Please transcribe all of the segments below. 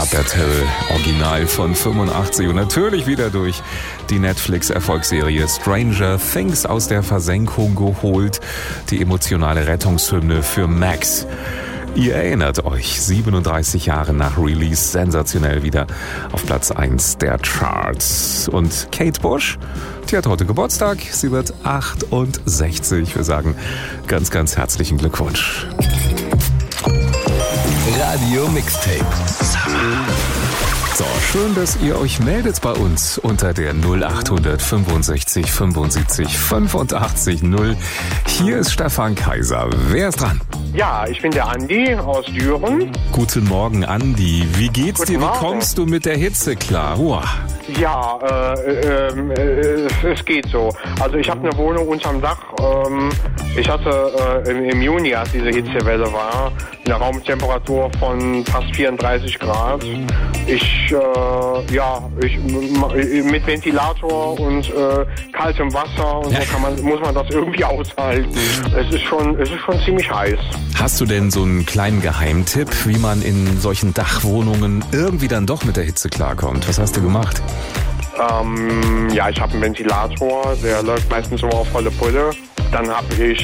Bagatelle, Original von 85 und natürlich wieder durch die Netflix-Erfolgsserie Stranger Things aus der Versenkung geholt. Die emotionale Rettungshymne für Max. Ihr erinnert euch, 37 Jahre nach Release, sensationell wieder auf Platz 1 der Charts. Und Kate Bush, die hat heute Geburtstag, sie wird 68. Wir sagen ganz, ganz herzlichen Glückwunsch. Radio Mixtape. So, schön, dass ihr euch meldet bei uns unter der 0800 65 75 85 0. Hier ist Stefan Kaiser. Wer ist dran? Ja, ich bin der Andi aus Düren. Guten Morgen, Andi. Wie geht's Guten dir? Morgen. Wie kommst du mit der Hitze klar? Uah. Ja, es geht so. Also ich habe eine Wohnung unterm Dach. Ich hatte im Juni, als diese Hitzewelle war, eine Raumtemperatur von fast 34 Grad. Ich mit Ventilator und kaltem Wasser und so muss man das irgendwie aushalten. Es ist schon ziemlich heiß. Hast du denn so einen kleinen Geheimtipp, wie man in solchen Dachwohnungen irgendwie dann doch mit der Hitze klarkommt? Was hast du gemacht? Ja, ich habe einen Ventilator, der läuft meistens so auf volle Pulle. Dann habe ich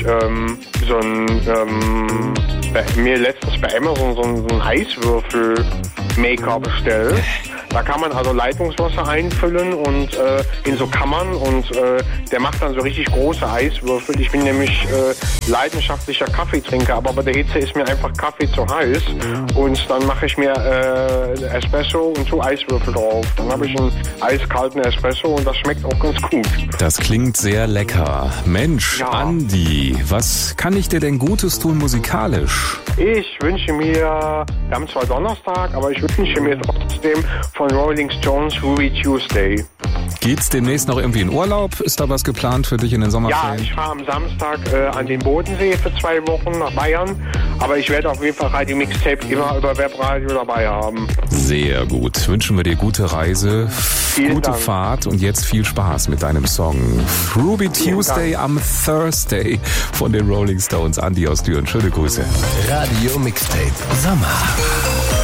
mir letztens bei Amazon so einen Eiswürfel-Maker bestellt. Da kann man also Leitungswasser einfüllen und in so Kammern und der macht dann so richtig große Eiswürfel. Ich bin nämlich leidenschaftlicher Kaffeetrinker, aber bei der Hitze ist mir einfach Kaffee zu heiß und dann mache ich mir Espresso und so Eiswürfel drauf. Dann habe ich einen eiskalten Espresso und das schmeckt auch ganz gut. Das klingt sehr lecker. Mensch, Ja. Andi, was kann ich dir denn Gutes tun musikalisch? Ich wünsche mir, wir haben zwar Donnerstag, aber ich wünsche mir trotzdem von Rolling Stones Ruby Tuesday. Geht's demnächst noch irgendwie in Urlaub? Ist da was geplant für dich in den Ja, Sommerferien? ich fahre am Samstag an den Bodensee für 2 Wochen nach Bayern, aber ich werde auf jeden Fall Radio Mixtape immer über Webradio dabei haben. Sehr gut. Wünschen wir dir gute Reise, Vielen gute Dank. Fahrt und jetzt viel Spaß mit deinem Song Ruby Tuesday am Thursday von den Rolling Stones. Andi aus Düren. Schöne Grüße. Radio Mixtape Sommer.